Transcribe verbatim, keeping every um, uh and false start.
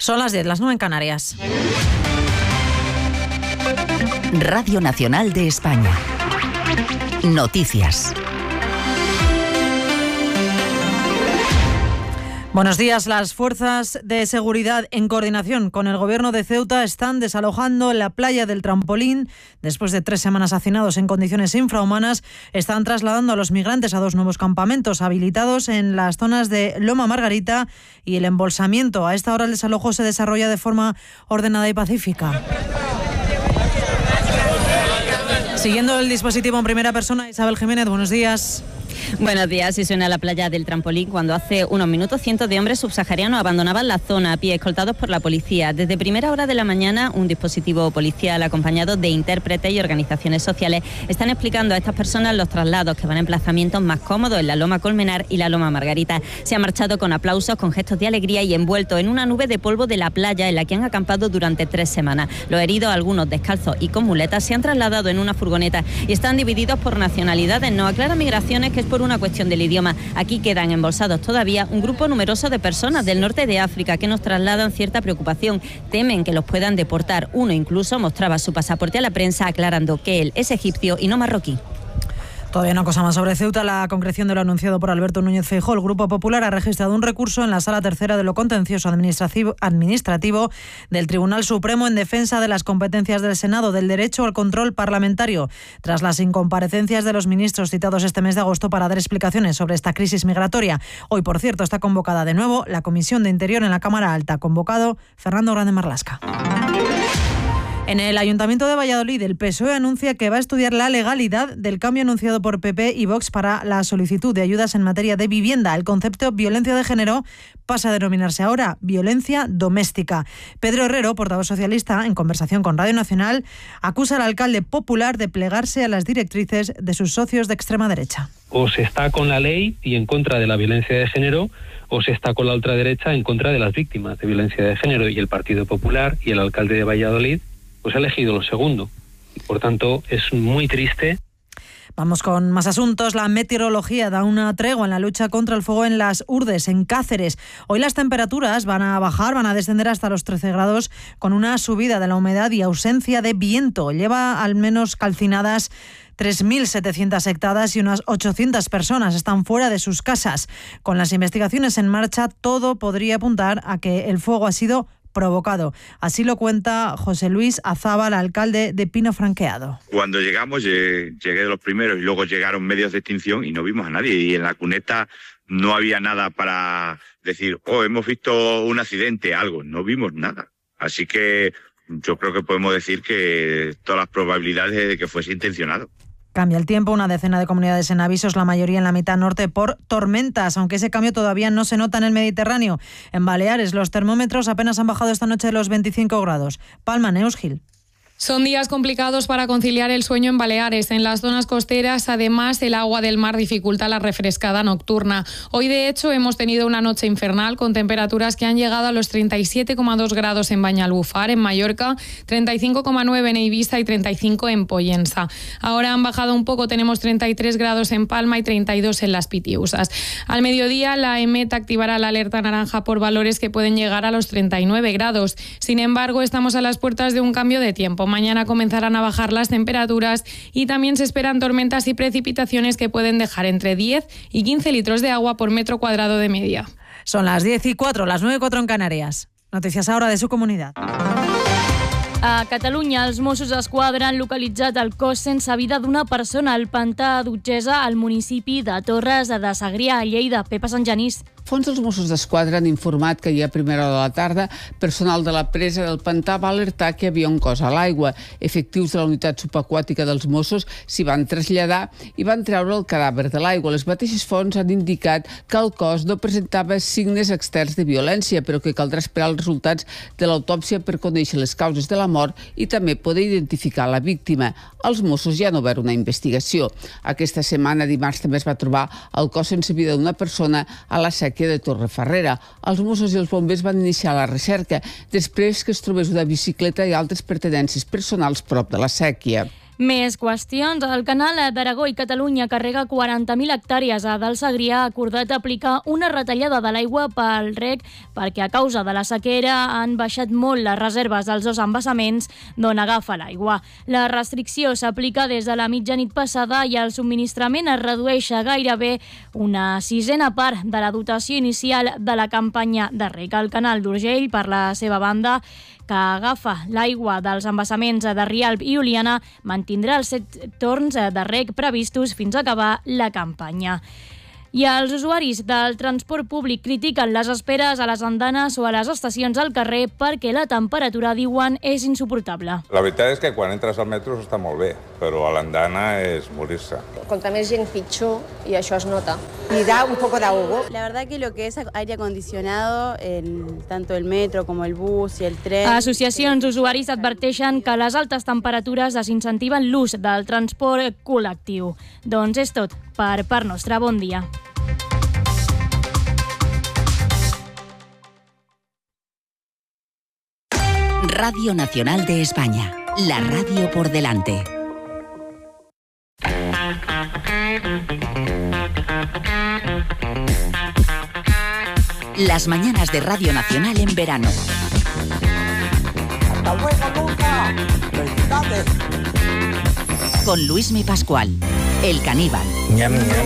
Son las diez, las nueve en Canarias. Radio Nacional de España. Noticias. Buenos días. Las fuerzas de seguridad, en coordinación con el gobierno de Ceuta, están desalojando la playa del Trampolín. Después de tres semanas hacinados en condiciones infrahumanas, están trasladando a los migrantes a dos nuevos campamentos habilitados en las zonas de Loma Margarita y el Embolsamiento. A esta hora el desalojo se desarrolla de forma ordenada y pacífica. Siguiendo el dispositivo en primera persona, Isabel Jiménez, buenos días. Buenos días. Y suena la playa del Trampolín cuando hace unos minutos cientos de hombres subsaharianos abandonaban la zona a pie, escoltados por la policía. Desde primera hora de la mañana, un dispositivo policial acompañado de intérpretes y organizaciones sociales están explicando a estas personas los traslados que van a emplazamientos más cómodos en la Loma Colmenar y la Loma Margarita. Se han marchado con aplausos, con gestos de alegría y envueltos en una nube de polvo de la playa en la que han acampado durante tres semanas. Los heridos, algunos descalzos y con muletas, se han trasladado en una furgoneta y están divididos por nacionalidades. No aclara Migraciones que es por una cuestión del idioma. Aquí quedan embolsados todavía un grupo numeroso de personas del norte de África que nos trasladan cierta preocupación. Temen que los puedan deportar. Uno incluso mostraba su pasaporte a la prensa aclarando que él es egipcio y no marroquí. Todavía una cosa más sobre Ceuta. La concreción de lo anunciado por Alberto Núñez Feijóo. El Grupo Popular ha registrado un recurso en la Sala Tercera de lo Contencioso Administrativo, administrativo del Tribunal Supremo en defensa de las competencias del Senado, del derecho al control parlamentario, tras las incomparecencias de los ministros citados este mes de agosto para dar explicaciones sobre esta crisis migratoria. Hoy, por cierto, está convocada de nuevo la Comisión de Interior en la Cámara Alta. Convocado Fernando Grande Marlasca. En el Ayuntamiento de Valladolid, el P S O E anuncia que va a estudiar la legalidad del cambio anunciado por P P y Vox para la solicitud de ayudas en materia de vivienda. El concepto violencia de género pasa a denominarse ahora violencia doméstica. Pedro Herrero, portavoz socialista, en conversación con Radio Nacional, acusa al alcalde popular de plegarse a las directrices de sus socios de extrema derecha. O se está con la ley y en contra de la violencia de género, o se está con la ultraderecha en contra de las víctimas de violencia de género. Y el Partido Popular y el alcalde de Valladolid pues ha elegido lo segundo. Y por tanto, es muy triste. Vamos con más asuntos. La meteorología da una tregua en la lucha contra el fuego en las Urdes, en Cáceres. Hoy las temperaturas van a bajar, van a descender hasta los trece grados, con una subida de la humedad y ausencia de viento. Lleva al menos calcinadas tres mil setecientas hectáreas y unas ochocientas personas están fuera de sus casas. Con las investigaciones en marcha, todo podría apuntar a que el fuego ha sido provocado. Así lo cuenta José Luis Azábal, alcalde de Pino Franqueado. Cuando llegamos, llegué de los primeros y luego llegaron medios de extinción y no vimos a nadie. Y en la cuneta no había nada para decir, oh, hemos visto un accidente, algo. No vimos nada. Así que yo creo que podemos decir que todas las probabilidades de que fuese intencionado. Cambia el tiempo, una decena de comunidades en avisos, la mayoría en la mitad norte por tormentas, aunque ese cambio todavía no se nota en el Mediterráneo. En Baleares los termómetros apenas han bajado esta noche de los veinticinco grados. Palma, Neus Gil. Son días complicados para conciliar el sueño en Baleares. En las zonas costeras, además, el agua del mar dificulta la refrescada nocturna. Hoy, de hecho, hemos tenido una noche infernal con temperaturas que han llegado a los treinta y siete coma dos grados en Banyalbufar, en Mallorca, treinta y cinco coma nueve en Eivissa y treinta y cinco en Pollensa. Ahora han bajado un poco, tenemos treinta y tres grados en Palma y treinta y dos en Las Pitiusas. Al mediodía, la EMET activará la alerta naranja por valores que pueden llegar a los treinta y nueve grados. Sin embargo, estamos a las puertas de un cambio de tiempo. Mañana comenzarán a bajar las temperaturas y también se esperan tormentas y precipitaciones que pueden dejar entre diez y quince litros de agua por metro cuadrado de media. Son las diez y cuatro, las nueve y cuatro en Canarias. Noticias ahora de su comunidad. A Catalunya, els Mossos d'Esquadra han localitzat el cos sense vida d'una persona al pantà d'Utgesa, al municipi de Torres de Segrià, a Lleida. Pepa Sant Genís. Fons dels Mossos d'Esquadra han informat que ahir a primera hora de la tarda personal de la presa del pantà va alertar que hi havia un cos a l'aigua. Efectius de la unitat subaquàtica dels Mossos s'hi van traslladar i van treure el cadàver de l'aigua. Les mateixes fonts han indicat que el cos no presentava signes externs de violència, però que caldrà esperar els resultats de l'autòpsia per conèixer les causes de la mort i també poder identificar la víctima. Els Mossos ja han obert una investigació. Aquesta setmana, dimarts, també es va trobar el cos sense vida d'una persona a la sèquia de Torrefarrera. Els Mossos i els bombers van iniciar la recerca després que es trobés una bicicleta i altres pertinences personals prop de la sèquia. Més qüestions. El Canal d'Aragó i Catalunya, que rega quaranta mil hectàrees del Segrià, ha acordat aplicar una retallada de l'aigua pel reg perquè a causa de la sequera han baixat molt les reserves dels dos embassaments d'on agafa l'aigua. La restricció s'aplica des de la mitjanit passada i el subministrament es redueix a gairebé una sisena part de la dotació inicial de la campanya de reg. El Canal d'Urgell, per la seva banda, que agafa l'aigua dels embassaments de Rialb i Oliana, mantindrà els set torns de reg previstos fins a acabar la campanya. I els usuaris del transport públic critiquen les esperes a les andanes o a les estacions al carrer perquè la temperatura, diuen, és insuportable. La veritat és que quan entres al metro està molt bé, però a l'andana és morir-se. Contra més gent pitjor y això es nota. Y da un poco de ahogo. La verdad que lo que es aire acondicionado, el, tanto el metro como el bus y el tren... Associacions d'usuaris adverteixen que les altes temperatures desincentiven l'ús del transport col·lectiu. Doncs és tot per part nostra. Bon dia. Radio Nacional de España, la radio por delante. Las mañanas de Radio Nacional en verano. ¡Hasta luego, Luca! ¡Felicidades! Con Luismi Pascual, el caníbal. Ñam, ñam.